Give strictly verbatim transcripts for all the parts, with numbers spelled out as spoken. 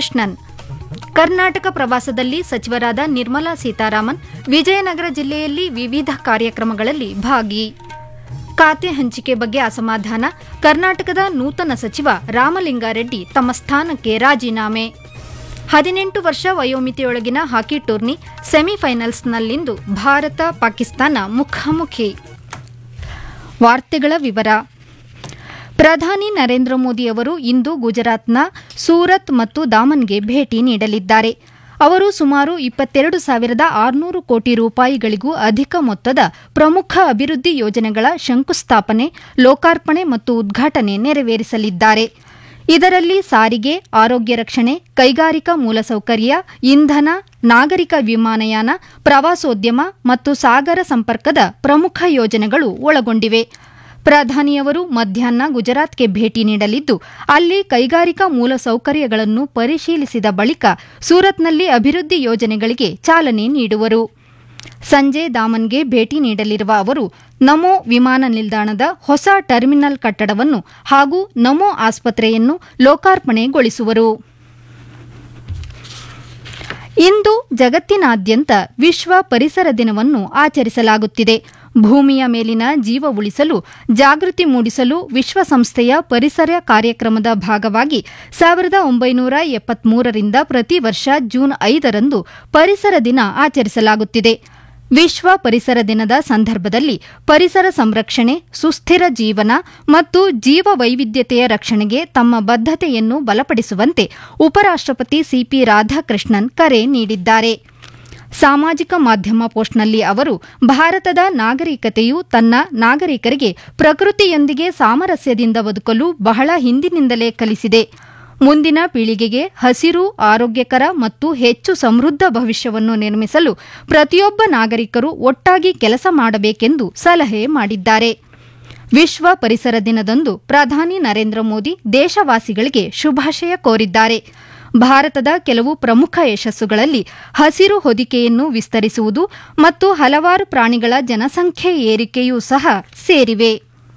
ಕೃಷ್ಣನ್. ಕರ್ನಾಟಕ ಪ್ರವಾಸದಲ್ಲಿ ಸಚಿವರಾದ ನಿರ್ಮಲಾ ಸೀತಾರಾಮನ್ ವಿಜಯನಗರ ಜಿಲ್ಲೆಯಲ್ಲಿ ವಿವಿಧ ಕಾರ್ಯಕ್ರಮಗಳಲ್ಲಿ ಭಾಗಿ. ಖಾತೆ ಹಂಚಿಕೆ ಬಗ್ಗೆ ಅಸಮಾಧಾನ, ಕರ್ನಾಟಕದ ನೂತನ ಸಚಿವ ರಾಮಲಿಂಗಾರೆಡ್ಡಿ ತಮ್ಮ ಸ್ಥಾನಕ್ಕೆ ರಾಜೀನಾಮೆ. ಹದಿನೆಂಟು ವರ್ಷ ವಯೋಮಿತಿಯೊಳಗಿನ ಹಾಕಿ ಟೂರ್ನಿ ಸೆಮಿಫೈನಲ್ಸ್ನಲ್ಲಿಂದು ಭಾರತ ಪಾಕಿಸ್ತಾನ ಮುಖಾಮುಖಿ. ವಾರ್ತೆಗಳ ವಿವರ. ಪ್ರಧಾನಿ ನರೇಂದ್ರ ಮೋದಿ ಅವರು ಇಂದು ಗುಜರಾತ್ನ ಸೂರತ್ ಮತ್ತು ದಾಮನ್ಗೆ ಭೇಟಿ ನೀಡಲಿದ್ದಾರೆ. ಅವರು ಸುಮಾರು ಇಪ್ಪತ್ತೆರಡು ಸಾವಿರದ ಆರುನೂರು ಕೋಟಿ ರೂಪಾಯಿಗಳಿಗೂ ಅಧಿಕ ಮೊತ್ತದ ಪ್ರಮುಖ ಅಭಿವೃದ್ಧಿ ಯೋಜನೆಗಳ ಶಂಕುಸ್ಥಾಪನೆ, ಲೋಕಾರ್ಪಣೆ ಮತ್ತು ಉದ್ಘಾಟನೆ ನೆರವೇರಿಸಲಿದ್ದಾರೆ. ಇದರಲ್ಲಿ ಸಾರಿಗೆ, ಆರೋಗ್ಯ ರಕ್ಷಣೆ, ಕೈಗಾರಿಕಾ ಮೂಲಸೌಕರ್ಯ, ಇಂಧನ, ನಾಗರಿಕ ವಿಮಾನಯಾನ, ಪ್ರವಾಸೋದ್ಯಮ ಮತ್ತು ಸಾಗರ ಸಂಪರ್ಕದ ಪ್ರಮುಖ ಯೋಜನೆಗಳು ಒಳಗೊಂಡಿವೆ. ಪ್ರಧಾನಿಯವರು ಮಧ್ಯಾಹ್ನ ಗುಜರಾತ್ಗೆ ಭೇಟಿ ನೀಡಲಿದ್ದು, ಅಲ್ಲಿ ಕೈಗಾರಿಕಾ ಮೂಲಸೌಕರ್ಯಗಳನ್ನು ಪರಿಶೀಲಿಸಿದ ಬಳಿಕ ಸೂರತ್ನಲ್ಲಿ ಅಭಿವೃದ್ಧಿ ಯೋಜನೆಗಳಿಗೆ ಚಾಲನೆ ನೀಡುವರು. ಸಂಜೆ ದಾಮನ್ಗೆ ಭೇಟಿ ನೀಡಲಿರುವ ಅವರು ನಮೋ ವಿಮಾನ ನಿಲ್ದಾಣದ ಹೊಸ ಟರ್ಮಿನಲ್ ಕಟ್ಟಡವನ್ನು ಹಾಗೂ ನಮೋ ಆಸ್ಪತ್ರೆಯನ್ನು ಲೋಕಾರ್ಪಣೆಗೊಳಿಸುವರು. ಇಂದು ಜಗತ್ತಿನಾದ್ಯಂತ ವಿಶ್ವ ಪರಿಸರ ದಿನವನ್ನು ಆಚರಿಸಲಾಗುತ್ತಿದೆ. ಭೂಮಿಯ ಮೇಲಿನ ಜೀವ ಉಳಿಸಲು ಜಾಗೃತಿ ಮೂಡಿಸಲು ವಿಶ್ವಸಂಸ್ಥೆಯ ಪರಿಸರ ಕಾರ್ಯಕ್ರಮದ ಭಾಗವಾಗಿ ಸಾವಿರದ ಒಂಬೈನೂರ ಎಪ್ಪತ್ಮೂರರಿಂದ ಪ್ರತಿ ವರ್ಷ ಜೂನ್ ಐದರಂದು ಪರಿಸರ ದಿನ ಆಚರಿಸಲಾಗುತ್ತಿದೆ. ವಿಶ್ವ ಪರಿಸರ ದಿನದ ಸಂದರ್ಭದಲ್ಲಿ ಪರಿಸರ ಸಂರಕ್ಷಣೆ, ಸುಸ್ಥಿರ ಜೀವನ ಮತ್ತು ಜೀವ ವೈವಿಧ್ಯತೆಯ ರಕ್ಷಣೆಗೆ ತಮ್ಮ ಬದ್ಧತೆಯನ್ನು ಬಲಪಡಿಸುವಂತೆ ಉಪರಾಷ್ಟಪತಿ ಸಿಪಿ ರಾಧಾಕೃಷ್ಣನ್ ಕರೆ ನೀಡಿದ್ದಾರೆ. ಸಾಮಾಜಿಕ ಮಾಧ್ಯಮ ಪೋಸ್ಟ್ನಲ್ಲಿ ಅವರು, ಭಾರತದ ನಾಗರಿಕತೆಯು ತನ್ನ ನಾಗರಿಕರಿಗೆ ಪ್ರಕೃತಿಯೊಂದಿಗೆ ಸಾಮರಸ್ಯದಿಂದ ಬದುಕಲು ಬಹಳ ಹಿಂದಿನಿಂದಲೇ ಕಲಿಸಿದೆ. ಮುಂದಿನ ಪೀಳಿಗೆಗೆ ಹಸಿರು, ಆರೋಗ್ಯಕರ ಮತ್ತು ಹೆಚ್ಚು ಸಮೃದ್ಧ ಭವಿಷ್ಯವನ್ನು ನಿರ್ಮಿಸಲು ಪ್ರತಿಯೊಬ್ಬ ನಾಗರಿಕರು ಒಟ್ಟಾಗಿ ಕೆಲಸ ಮಾಡಬೇಕೆಂದು ಸಲಹೆ ಮಾಡಿದ್ದಾರೆ. ವಿಶ್ವ ಪರಿಸರ ದಿನದಂದು ಪ್ರಧಾನಿ ನರೇಂದ್ರ ಮೋದಿ ದೇಶವಾಸಿಗಳಿಗೆ ಶುಭಾಶಯ ಕೋರಿದ್ದಾರೆ. ಭಾರತದ ಕೆಲವು ಪ್ರಮುಖ ಯಶಸ್ಸುಗಳಲ್ಲಿ ಹಸಿರು ಹೊದಿಕೆಯನ್ನು ವಿಸ್ತರಿಸುವುದು ಮತ್ತು ಹಲವಾರು ಪ್ರಾಣಿಗಳ ಜನಸಂಖ್ಯೆ ಏರಿಕೆಯೂ ಸಹ ಸೇರಿವೆ.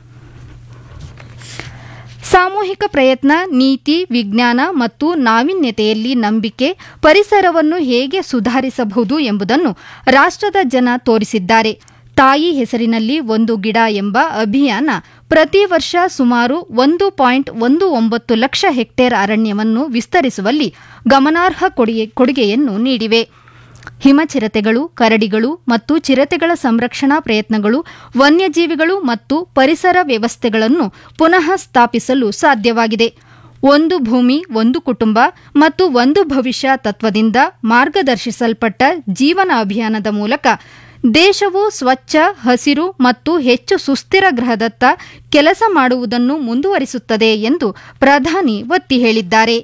ಸಾಮೂಹಿಕ ಪ್ರಯತ್ನ, ನೀತಿ, ವಿಜ್ಞಾನ ಮತ್ತು ನಾವೀನ್ಯತೆಯಲ್ಲಿ ನಂಬಿಕೆ ಪರಿಸರವನ್ನು ಹೇಗೆ ಸುಧಾರಿಸಬಹುದು ಎಂಬುದನ್ನು ರಾಷ್ಟ್ರದ ಜನ ತೋರಿಸಿದ್ದಾರೆ. ತಾಯಿ ಹೆಸರಿನಲ್ಲಿ ಒಂದು ಗಿಡ ಎಂಬ ಅಭಿಯಾನ ಪ್ರತಿ ವರ್ಷ ಸುಮಾರು ಒಂದು ಪಾಯಿಂಟ್ ಒಂದು ಒಂಬತ್ತು ಲಕ್ಷ ಹೆಕ್ಟೇರ್ ಅರಣ್ಯವನ್ನು ವಿಸ್ತರಿಸುವಲ್ಲಿ ಗಮನಾರ್ಹ ಕೊಡುಗೆಯನ್ನು ನೀಡಿವೆ. ಹಿಮಚಿರತೆಗಳು, ಕರಡಿಗಳು ಮತ್ತು ಚಿರತೆಗಳ ಸಂರಕ್ಷಣಾ ಪ್ರಯತ್ನಗಳು ವನ್ಯಜೀವಿಗಳು ಮತ್ತು ಪರಿಸರ ವ್ಯವಸ್ಥೆಗಳನ್ನು ಪುನಃ ಸ್ಥಾಪಿಸಲು ಸಾಧ್ಯವಾಗಿದೆ. ಒಂದು ಭೂಮಿ, ಒಂದು ಕುಟುಂಬ ಮತ್ತು ಒಂದು ಭವಿಷ್ಯ ತತ್ವದಿಂದ ಮಾರ್ಗದರ್ಶಿಸಲ್ಪಟ್ಟ ಜೀವನ ಅಭಿಯಾನದ ಮೂಲಕ ದೇಶವು ಸ್ವಚ್ಛ, ಹಸಿರು ಮತ್ತು ಹೆಚ್ಚು ಸುಸ್ಥಿರ ಗ್ರಹದತ್ತ ಕೆಲಸ ಮಾಡುವುದನ್ನು ಮುಂದುವರಿಸುತ್ತದೆ ಎಂದು ಪ್ರಧಾನಿ ಒತ್ತಿ ಹೇಳಿದ್ದಾರೆ.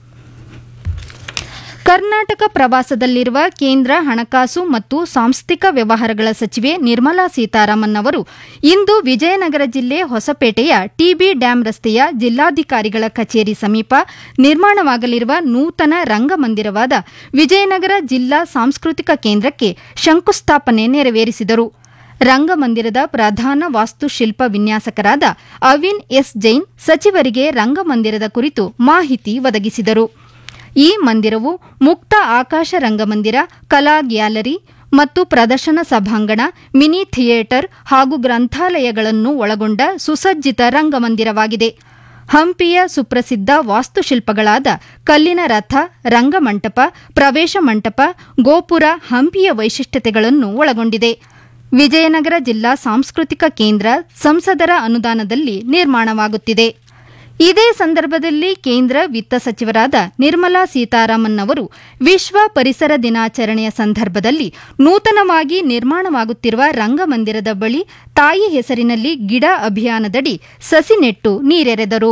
ಕರ್ನಾಟಕ ಪ್ರವಾಸದಲ್ಲಿರುವ ಕೇಂದ್ರ ಹಣಕಾಸು ಮತ್ತು ಸಾಂಸ್ಥಿಕ ವ್ಯವಹಾರಗಳ ಸಚಿವೆ ನಿರ್ಮಲಾ ಸೀತಾರಾಮನ್ ಅವರು ಇಂದು ವಿಜಯನಗರ ಜಿಲ್ಲೆ ಹೊಸಪೇಟೆಯ ಟಿಬಿ ಡ್ಯಾಂ ರಸ್ತೆಯ ಜಿಲ್ಲಾಧಿಕಾರಿಗಳ ಕಚೇರಿ ಸಮೀಪ ನಿರ್ಮಾಣವಾಗಲಿರುವ ನೂತನ ರಂಗಮಂದಿರವಾದ ವಿಜಯನಗರ ಜಿಲ್ಲಾ ಸಾಂಸ್ಕೃತಿಕ ಕೇಂದ್ರಕ್ಕೆ ಶಂಕುಸ್ಥಾಪನೆ ನೆರವೇರಿಸಿದರು. ರಂಗಮಂದಿರದ ಪ್ರಧಾನ ವಾಸ್ತುಶಿಲ್ಪ ವಿನ್ಯಾಸಕರಾದ ಅವಿನ್ ಎಸ್ ಜೈನ್ ಸಚಿವರಿಗೆ ರಂಗಮಂದಿರದ ಕುರಿತು ಮಾಹಿತಿ ಒದಗಿಸಿದರು. ಈ ಮಂದಿರವು ಮುಕ್ತ ಆಕಾಶ ರಂಗಮಂದಿರ, ಕಲಾ ಗ್ಯಾಲರಿ ಮತ್ತು ಪ್ರದರ್ಶನ ಸಭಾಂಗಣ, ಮಿನಿ ಥಿಯೇಟರ್ ಹಾಗೂ ಗ್ರಂಥಾಲಯಗಳನ್ನು ಒಳಗೊಂಡ ಸುಸಜ್ಜಿತ ರಂಗಮಂದಿರವಾಗಿದೆ. ಹಂಪಿಯ ಸುಪ್ರಸಿದ್ಧ ವಾಸ್ತುಶಿಲ್ಪಗಳಾದ ಕಲ್ಲಿನ ರಥ, ರಂಗಮಂಟಪ, ಪ್ರವೇಶ ಮಂಟಪ, ಗೋಪುರ ಹಂಪಿಯ ವೈಶಿಷ್ಟ್ಯತೆಗಳನ್ನು ಒಳಗೊಂಡಿದೆ. ವಿಜಯನಗರ ಜಿಲ್ಲಾ ಸಾಂಸ್ಕೃತಿಕ ಕೇಂದ್ರ ಸಂಸದರ ಅನುದಾನದಲ್ಲಿ ನಿರ್ಮಾಣವಾಗುತ್ತಿದೆ. ಇದೇ ಸಂದರ್ಭದಲ್ಲಿ ಕೇಂದ್ರ ವಿತ್ತ ಸಚಿವರಾದ ನಿರ್ಮಲಾ ಸೀತಾರಾಮನ್ ಅವರು ವಿಶ್ವ ಪರಿಸರ ದಿನಾಚರಣೆಯ ಸಂದರ್ಭದಲ್ಲಿ ನೂತನವಾಗಿ ನಿರ್ಮಾಣವಾಗುತ್ತಿರುವ ರಂಗಮಂದಿರದ ಬಳಿ ತಾಯಿ ಹೆಸರಿನಲ್ಲಿ ಗಿಡ ಅಭಿಯಾನದಡಿ ಸಸಿ ನೆಟ್ಟು ನೀರೆರೆದರು.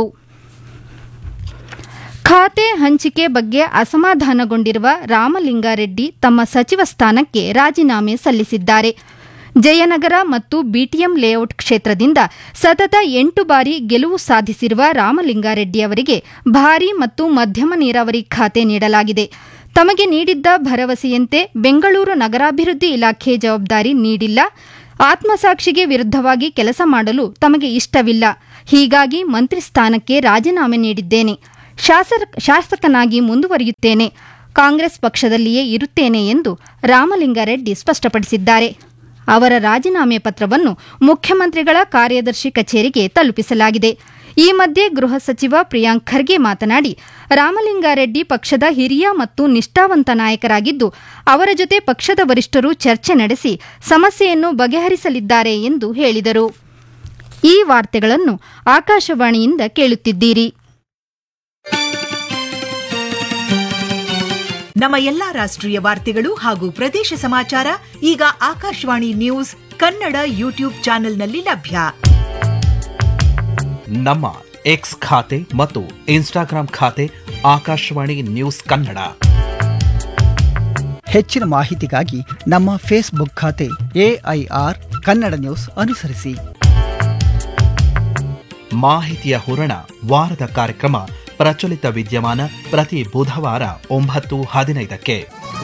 ಖಾತೆ ಹಂಚಿಕೆ ಬಗ್ಗೆ ಅಸಮಾಧಾನಗೊಂಡಿರುವ ರಾಮಲಿಂಗಾರೆಡ್ಡಿ ತಮ್ಮ ಸಚಿವ ಸ್ಥಾನಕ್ಕೆ ರಾಜೀನಾಮೆ ಸಲ್ಲಿಸಿದ್ದಾರೆ. ಜಯನಗರ ಮತ್ತು ಬಿಟಿಎಂ ಲೇಔಟ್ ಕ್ಷೇತ್ರದಿಂದ ಸತತ ಎಂಟು ಬಾರಿ ಗೆಲುವು ಸಾಧಿಸಿರುವ ರಾಮಲಿಂಗಾರೆಡ್ಡಿ ಅವರಿಗೆ ಭಾರೀ ಮತ್ತು ಮಧ್ಯಮ ನೀರಾವರಿ ಖಾತೆ ನೀಡಲಾಗಿದೆ. ತಮಗೆ ನೀಡಿದ್ದ ಭರವಸೆಯಂತೆ ಬೆಂಗಳೂರು ನಗರಾಭಿವೃದ್ಧಿ ಇಲಾಖೆ ಜವಾಬ್ದಾರಿ ನೀಡಿಲ್ಲ. ಆತ್ಮಸಾಕ್ಷಿಗೆ ವಿರುದ್ಧವಾಗಿ ಕೆಲಸ ಮಾಡಲು ತಮಗೆ ಇಷ್ಟವಿಲ್ಲ. ಹೀಗಾಗಿ ಮಂತ್ರಿ ಸ್ಥಾನಕ್ಕೆ ರಾಜೀನಾಮೆ ನೀಡಿದ್ದೇನೆ. ಶಾಸಕನಾಗಿ ಮುಂದುವರಿಯುತ್ತೇನೆ, ಕಾಂಗ್ರೆಸ್ ಪಕ್ಷದಲ್ಲಿಯೇ ಇರುತ್ತೇನೆ ಎಂದು ರಾಮಲಿಂಗಾರೆಡ್ಡಿ ಸ್ಪಷ್ಟಪಡಿಸಿದ್ದಾರೆ. ಅವರ ರಾಜೀನಾಮೆ ಪತ್ರವನ್ನು ಮುಖ್ಯಮಂತ್ರಿಗಳ ಕಾರ್ಯದರ್ಶಿ ಕಚೇರಿಗೆ ತಲುಪಿಸಲಾಗಿದೆ. ಈ ಮಧ್ಯೆ ಗೃಹ ಸಚಿವ ಪ್ರಿಯಾಂಕ್ ಖರ್ಗೆ ಮಾತನಾಡಿ, ರಾಮಲಿಂಗಾರೆಡ್ಡಿ ಪಕ್ಷದ ಹಿರಿಯ ಮತ್ತು ನಿಷ್ಠಾವಂತ ನಾಯಕರಾಗಿದ್ದು, ಅವರ ಜೊತೆ ಪಕ್ಷದ ವರಿಷ್ಠರು ಚರ್ಚೆ ನಡೆಸಿ ಸಮಸ್ಯೆಯನ್ನು ಬಗೆಹರಿಸಲಿದ್ದಾರೆ ಎಂದು ಹೇಳಿದರು. ಈ ವಾರ್ತೆಗಳನ್ನು ಆಕಾಶವಾಣಿಯಿಂದ ಕೇಳುತ್ತಿದ್ದೀರಿ. ನಮ್ಮ ಎಲ್ಲಾ ರಾಷ್ಟ್ರೀಯ ವಾರ್ತೆಗಳು ಹಾಗೂ ಪ್ರದೇಶ ಸಮಾಚಾರ ಈಗ ಆಕಾಶವಾಣಿ ನ್ಯೂಸ್ ಕನ್ನಡ ಯೂಟ್ಯೂಬ್ ಚಾನೆಲ್ನಲ್ಲಿ ಲಭ್ಯ. ನಮ್ಮ ಎಕ್ಸ್ ಖಾತೆ ಮತ್ತು ಇನ್ಸ್ಟಾಗ್ರಾಂ ಖಾತೆ ಆಕಾಶವಾಣಿ ನ್ಯೂಸ್ ಕನ್ನಡ. ಹೆಚ್ಚಿನ ಮಾಹಿತಿಗಾಗಿ ನಮ್ಮ ಫೇಸ್ಬುಕ್ ಖಾತೆ ಎಐಆರ್ ಕನ್ನಡ ನ್ಯೂಸ್ ಅನುಸರಿಸಿ. ಮಾಹಿತಿಯ ಹೂರಣ ವಾರದ ಕಾರ್ಯಕ್ರಮ ಪ್ರಚಲಿತ ವಿದ್ಯಮಾನ ಪ್ರತಿ ಬುಧವಾರ ಒಂಬತ್ತು ಹದಿನೈದಕ್ಕೆ.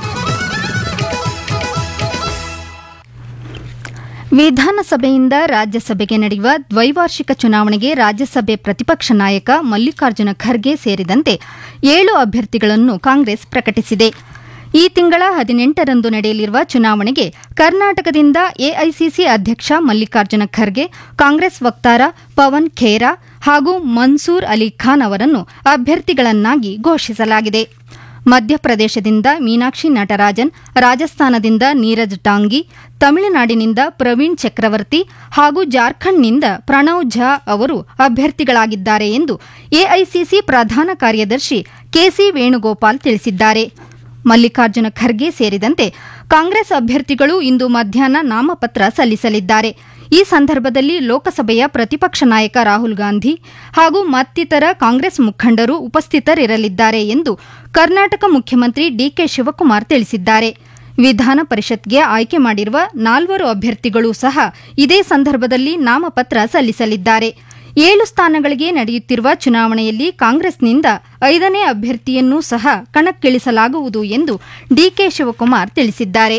ವಿಧಾನಸಭೆಯಿಂದ ರಾಜ್ಯಸಭೆಗೆ ನಡೆಯುವ ದ್ವೈವಾರ್ಷಿಕ ಚುನಾವಣೆಗೆ ರಾಜ್ಯಸಭೆ ಪ್ರತಿಪಕ್ಷ ನಾಯಕ ಮಲ್ಲಿಕಾರ್ಜುನ ಖರ್ಗೆ ಸೇರಿದಂತೆ ಏಳು ಅಭ್ಯರ್ಥಿಗಳನ್ನು ಕಾಂಗ್ರೆಸ್ ಪ್ರಕಟಿಸಿದೆ. ಈ ತಿಂಗಳ ಹದಿನೆಂಟರಂದು ನಡೆಯಲಿರುವ ಚುನಾವಣೆಗೆ ಕರ್ನಾಟಕದಿಂದ ಎಐಸಿಸಿ ಅಧ್ಯಕ್ಷ ಮಲ್ಲಿಕಾರ್ಜುನ ಖರ್ಗೆ, ಕಾಂಗ್ರೆಸ್ ವಕ್ತಾರ ಪವನ್ ಖೇರಾ ಹಾಗೂ ಮನ್ಸೂರ್ ಅಲಿ ಖಾನ್ ಅವರನ್ನು ಅಭ್ಯರ್ಥಿಗಳನ್ನಾಗಿ ಘೋಷಿಸಲಾಗಿದೆ. ಮಧ್ಯಪ್ರದೇಶದಿಂದ ಮೀನಾಕ್ಷಿ ನಟರಾಜನ್, ರಾಜಸ್ಥಾನದಿಂದ ನೀರಜ್ ಟಾಂಗಿ, ತಮಿಳುನಾಡಿನಿಂದ ಪ್ರವೀಣ್ ಚಕ್ರವರ್ತಿ ಹಾಗೂ ಜಾರ್ಖಂಡ್ನಿಂದ ಪ್ರಣವ್ ಝಾ ಅವರು ಅಭ್ಯರ್ಥಿಗಳಾಗಿದ್ದಾರೆ ಎಂದು ಎಐಸಿಸಿ ಪ್ರಧಾನ ಕಾರ್ಯದರ್ಶಿ ಕೆಸಿ ವೇಣುಗೋಪಾಲ್ ತಿಳಿಸಿದ್ದಾರೆ. ಮಲ್ಲಿಕಾರ್ಜುನ ಖರ್ಗೆ ಸೇರಿದಂತೆ ಕಾಂಗ್ರೆಸ್ ಅಭ್ಯರ್ಥಿಗಳು ಇಂದು ಮಧ್ಯಾಹ್ನ ನಾಮಪತ್ರ ಸಲ್ಲಿಸಲಿದ್ದಾರೆ. ಈ ಸಂದರ್ಭದಲ್ಲಿ ಲೋಕಸಭೆಯ ಪ್ರತಿಪಕ್ಷ ನಾಯಕ ರಾಹುಲ್ ಗಾಂಧಿ ಹಾಗೂ ಮತ್ತಿತರ ಕಾಂಗ್ರೆಸ್ ಮುಖಂಡರು ಉಪಸ್ಥಿತರಿರಲಿದ್ದಾರೆ ಎಂದು ಕರ್ನಾಟಕ ಮುಖ್ಯಮಂತ್ರಿ ಡಿಕೆ ಶಿವಕುಮಾರ್ ತಿಳಿಸಿದ್ದಾರೆ. ವಿಧಾನ ಪರಿಷತ್ಗೆ ಆಯ್ಕೆ ಮಾಡಿರುವ ನಾಲ್ವರು ಅಭ್ಯರ್ಥಿಗಳು ಸಹ ಇದೇ ಸಂದರ್ಭದಲ್ಲಿ ನಾಮಪತ್ರ ಸಲ್ಲಿಸಲಿದ್ದಾರೆ. ಏಳು ಸ್ಥಾನಗಳಿಗೆ ನಡೆಯುತ್ತಿರುವ ಚುನಾವಣೆಯಲ್ಲಿ ಕಾಂಗ್ರೆಸ್ನಿಂದ ಐದನೇ ಅಭ್ಯರ್ಥಿಯನ್ನೂ ಸಹ ಕಣಕ್ಕಿಳಿಸಲಾಗುವುದು ಎಂದು ಡಿಕೆ ಶಿವಕುಮಾರ್ ತಿಳಿಸಿದ್ದಾರೆ.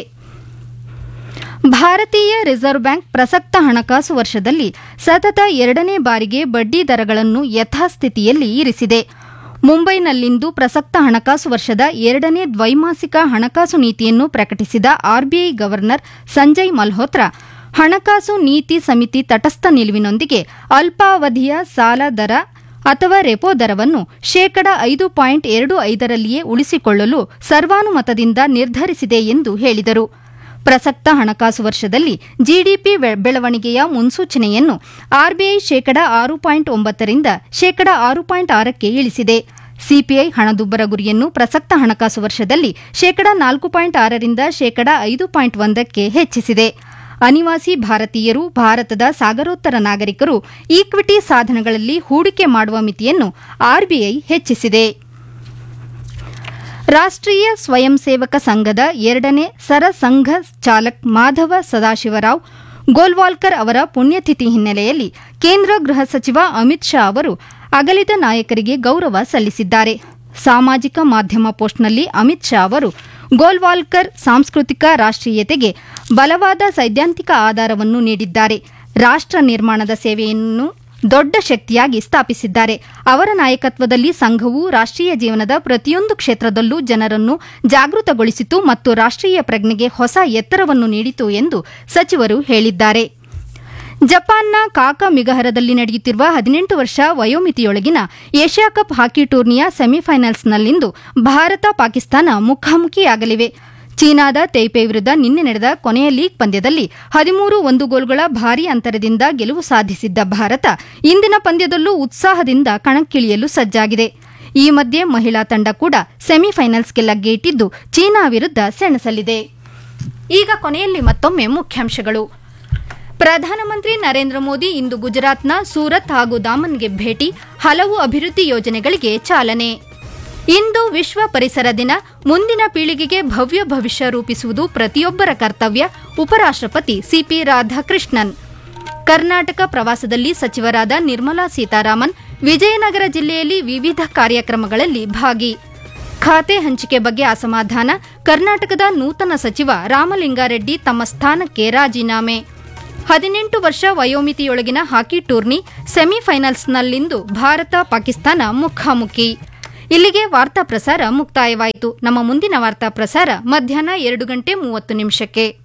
ಭಾರತೀಯ ರಿಸರ್ವ್ ಬ್ಯಾಂಕ್ ಪ್ರಸಕ್ತ ಹಣಕಾಸು ವರ್ಷದಲ್ಲಿ ಸತತ ಎರಡನೇ ಬಾರಿಗೆ ಬಡ್ಡಿ ದರಗಳನ್ನು ಯಥಾಸ್ಥಿತಿಯಲ್ಲಿ ಇರಿಸಿದೆ. ಮುಂಬೈನಲ್ಲಿಂದು ಪ್ರಸಕ್ತ ಹಣಕಾಸು ವರ್ಷದ ಎರಡನೇ ದ್ವೈಮಾಸಿಕ ಹಣಕಾಸು ನೀತಿಯನ್ನು ಪ್ರಕಟಿಸಿದ ಆರ್ಬಿಐ ಗವರ್ನರ್ ಸಂಜಯ್ ಮಲ್ಹೋತ್ರಾ, ಹಣಕಾಸು ನೀತಿ ಸಮಿತಿ ತಟಸ್ಥ ನಿಲುವಿನೊಂದಿಗೆ ಅಲ್ಪಾವಧಿಯ ಸಾಲ ದರ ಅಥವಾ ರೆಪೋ ದರವನ್ನು ಶೇಕಡ ಐದು ಪಾಯಿಂಟ್ ಎರಡು ಐದರಲ್ಲಿಯೇ ಉಳಿಸಿಕೊಳ್ಳಲು ಸರ್ವಾನುಮತದಿಂದ ನಿರ್ಧರಿಸಿದೆ ಎಂದು ಹೇಳಿದರು. ಪ್ರಸಕ್ತ ಹಣಕಾಸು ವರ್ಷದಲ್ಲಿ ಜಿಡಿಪಿ ಬೆಳವಣಿಗೆಯ ಮುನ್ಸೂಚನೆಯನ್ನು ಆರ್ಬಿಐ ಶೇಕಡ ಆರು ಪಾಯಿಂಟ್ ಒಂಬತ್ತರಿಂದ ಶೇಕಡ ಆರು ಪಾಯಿಂಟ್ ಆರಕ್ಕೆ ಇಳಿಸಿದೆ. ಸಿಪಿಐ ಹಣದುಬ್ಬರ ಗುರಿಯನ್ನು ಪ್ರಸಕ್ತ ಹಣಕಾಸು ವರ್ಷದಲ್ಲಿ ಶೇಕಡ ನಾಲ್ಕು ಪಾಯಿಂಟ್ ಆರರಿಂದ ಶೇಕಡ ಐದು ಪಾಯಿಂಟ್ ಒಂದಕ್ಕೆ ಹೆಚ್ಚಿಸಿದೆ. ಅನಿವಾಸಿ ಭಾರತೀಯರು, ಭಾರತದ ಸಾಗರೋತ್ತರ ನಾಗರಿಕರು ಈಕ್ವಿಟಿ ಸಾಧನಗಳಲ್ಲಿ ಹೂಡಿಕೆ ಮಾಡುವ ಮಿತಿಯನ್ನು ಆರ್ಬಿಐ ಹೆಚ್ಚಿಸಿದೆ. ರಾಷ್ಟ್ರೀಯ ಸ್ವಯಂ ಸೇವಕ ಸಂಘದ ಎರಡನೇ ಸರಸಂಘ ಚಾಲಕ್ ಮಾಧವ ಸದಾಶಿವರಾವ್ ಗೋಲ್ವಾಲ್ಕರ್ ಅವರ ಪುಣ್ಯತಿಥಿ ಹಿನ್ನೆಲೆಯಲ್ಲಿ ಕೇಂದ್ರ ಗೃಹ ಸಚಿವ ಅಮಿತ್ ಶಾ ಅವರು ಅಗಲಿದ ನಾಯಕರಿಗೆ ಗೌರವ ಸಲ್ಲಿಸಿದ್ದಾರೆ. ಸಾಮಾಜಿಕ ಮಾಧ್ಯಮ ಪೋಸ್ಟ್ನಲ್ಲಿ ಅಮಿತ್ ಶಾ ಅವರು ಗೋಲ್ವಾಲ್ಕರ್ ಸಾಂಸ್ಕೃತಿಕ ರಾಷ್ಟ್ರೀಯತೆಗೆ ಬಲವಾದ ಸೈದ್ಧಾಂತಿಕ ಆಧಾರವನ್ನು ನೀಡಿದ್ದಾರೆ. ರಾಷ್ಟ್ರ ನಿರ್ಮಾಣದ ಸೇವೆಯನ್ನು ದೊಡ್ಡ ಶಕ್ತಿಯಾಗಿ ಸ್ಥಾಪಿಸಿದ್ದಾರೆ. ಅವರ ನಾಯಕತ್ವದಲ್ಲಿ ಸಂಘವು ರಾಷ್ಟ್ರೀಯ ಜೀವನದ ಪ್ರತಿಯೊಂದು ಕ್ಷೇತ್ರದಲ್ಲೂ ಜನರನ್ನು ಜಾಗೃತಗೊಳಿಸಿತು ಮತ್ತು ರಾಷ್ಟ್ರೀಯ ಪ್ರಜ್ಞೆಗೆ ಹೊಸ ಎತ್ತರವನ್ನು ನೀಡಿತು ಎಂದು ಸಚಿವರು ಹೇಳಿದ್ದಾರೆ. ಜಪಾನ್ನ ಕಾಕಾ ಮಿಗಹರದಲ್ಲಿ ನಡೆಯುತ್ತಿರುವ ಹದಿನೆಂಟು ವರ್ಷ ವಯೋಮಿತಿಯೊಳಗಿನ ಏಷ್ಯಾ ಕಪ್ ಹಾಕಿ ಟೂರ್ನಿಯ ಸೆಮಿಫೈನಲ್ಸ್ನಲ್ಲಿಂದು ಭಾರತ ಪಾಕಿಸ್ತಾನ ಮುಖಾಮುಖಿಯಾಗಲಿವೆ. ಚೀನಾದ ತೈಪೆ ವಿರುದ್ಧ ನಿನ್ನೆ ನಡೆದ ಕೊನೆಯ ಲೀಗ್ ಪಂದ್ಯದಲ್ಲಿ ಹದಿಮೂರು ಒಂದು ಗೋಲ್ಗಳ ಭಾರೀ ಅಂತರದಿಂದ ಗೆಲುವು ಸಾಧಿಸಿದ್ದ ಭಾರತ ಇಂದಿನ ಪಂದ್ಯದಲ್ಲೂ ಉತ್ಸಾಹದಿಂದ ಕಣಕ್ಕಿಳಿಯಲು ಸಜ್ಜಾಗಿದೆ. ಈ ಮಧ್ಯೆ ಮಹಿಳಾ ತಂಡ ಕೂಡ ಸೆಮಿಫೈನಲ್ಸ್ಗೆ ಲಗ್ಗೆಯಿಟ್ಟಿದ್ದು ಚೀನಾ ವಿರುದ್ಧ ಸೆಣಸಲಿದೆ. ಈಗ ಕೊನೆಯಲ್ಲಿ ಮತ್ತೊಮ್ಮೆ ಮುಖ್ಯಾಂಶಗಳು. ಪ್ರಧಾನಮಂತ್ರಿ ನರೇಂದ್ರ ಮೋದಿ ಇಂದು ಗುಜರಾತ್ನ ಸೂರತ್ ಹಾಗೂ ದಾಮನ್ಗೆ ಭೇಟಿ, ಹಲವು ಅಭಿವೃದ್ಧಿ ಯೋಜನೆಗಳಿಗೆ ಚಾಲನೆ. ಇಂದು ವಿಶ್ವ ಪರಿಸರ ದಿನ, ಮುಂದಿನ ಪೀಳಿಗೆಗೆ ಭವ್ಯ ಭವಿಷ್ಯ ರೂಪಿಸುವುದು ಪ್ರತಿಯೊಬ್ಬರ ಕರ್ತವ್ಯ, ಉಪರಾಷ್ಟ್ರಪತಿ ಸಿಪಿ ರಾಧಾಕೃಷ್ಣನ್. ಕರ್ನಾಟಕ ಪ್ರವಾಸದಲ್ಲಿ ಸಚಿವರಾದ ನಿರ್ಮಲಾ ಸೀತಾರಾಮನ್ ವಿಜಯನಗರ ಜಿಲ್ಲೆಯಲ್ಲಿ ವಿವಿಧ ಕಾರ್ಯಕ್ರಮಗಳಲ್ಲಿ ಭಾಗಿ. ಖಾತೆ ಹಂಚಿಕೆ ಬಗ್ಗೆ ಅಸಮಾಧಾನ, ಕರ್ನಾಟಕದ ನೂತನ ಸಚಿವ ರಾಮಲಿಂಗಾರೆಡ್ಡಿ ತಮ್ಮ ಸ್ಥಾನಕ್ಕೆ ರಾಜೀನಾಮೆ. ಹದಿನೆಂಟು ವರ್ಷ ವಯೋಮಿತಿಯೊಳಗಿನ ಹಾಕಿ ಟೂರ್ನಿ ಸೆಮಿಫೈನಲ್ಸ್ನಲ್ಲಿಂದು ಭಾರತ ಪಾಕಿಸ್ತಾನ ಮುಖಾಮುಖಿ. ಇಲ್ಲಿಗೆ ವಾರ್ತಾ ಪ್ರಸಾರ ಮುಕ್ತಾಯವಾಯಿತು. ನಮ್ಮ ಮುಂದಿನ ವಾರ್ತಾ ಪ್ರಸಾರ ಮಧ್ಯಾಹ್ನ ಎರಡು ಗಂಟೆ ಮೂವತ್ತು ನಿಮಿಷಕ್ಕೆ.